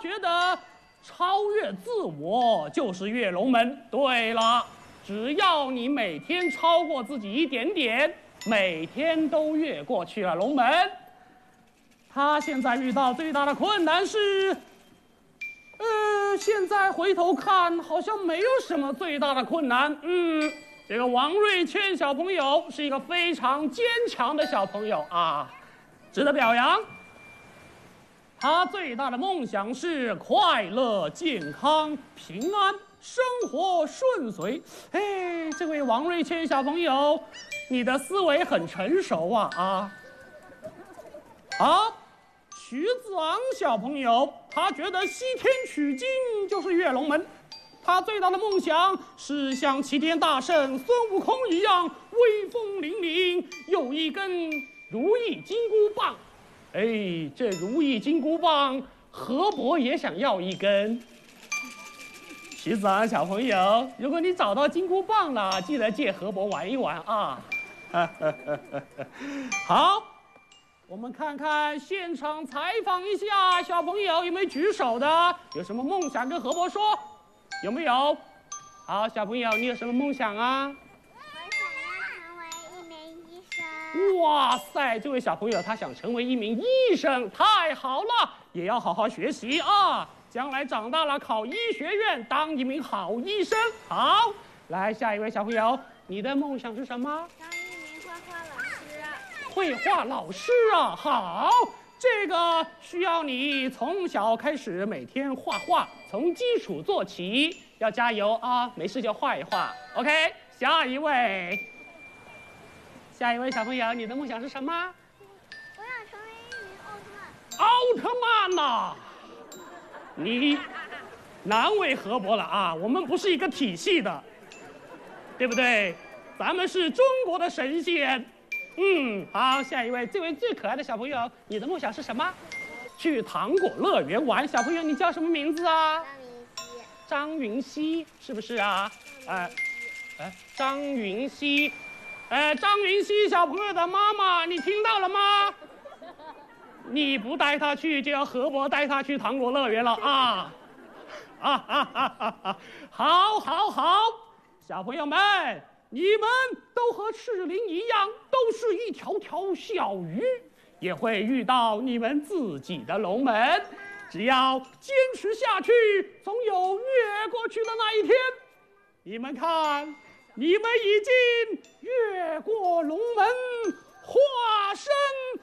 觉得超越自我就是跃龙门。对了，只要你每天超过自己一点点，每天都越过去了龙门。他现在遇到最大的困难是，现在回头看好像没有什么最大的困难。这个王瑞谦小朋友是一个非常坚强的小朋友啊，值得表扬。他最大的梦想是快乐、健康、平安，生活顺遂。哎，这位王瑞谦小朋友，你的思维很成熟啊！好，徐子昂小朋友，他觉得西天取经就是跃龙门。他最大的梦想是像齐天大圣孙悟空一样威风凛凛，有一根如意金箍棒。哎，这如意金箍棒，河伯也想要一根。徐子昂小朋友，如果你找到金箍棒了，记得借河伯玩一玩啊！好，我们看看现场采访一下小朋友有没有举手的，有什么梦想跟河伯说？有没有？好，小朋友，你有什么梦想啊？哇塞，这位小朋友他想成为一名医生，太好了，也要好好学习啊！将来长大了考医学院，当一名好医生。好，来下一位小朋友，你的梦想是什么？ 当一名绘画老师。 绘画老师啊，好，这个需要你从小开始每天画画，从基础做起，要加油啊！没事就画一画。OK， 下一位。下一位小朋友，你的梦想是什么？ 我想成为一名奥特曼。 奥特曼呐，你难为河伯了啊！我们不是一个体系的，对不对？咱们是中国的神仙。好，下一位，这位最可爱的小朋友，你的梦想是什么？去糖果乐园玩。小朋友，你叫什么名字啊？张云熙，是不是啊？张云熙。张云熙小朋友的妈妈，你听到了吗？你不带他去，就要河伯带他去糖果乐园了啊！好，小朋友们，你们都和赤灵一样，都是一条条小鱼，也会遇到你们自己的龙门。只要坚持下去，总有越过去的那一天。你们看。你们已经越过龙门，化身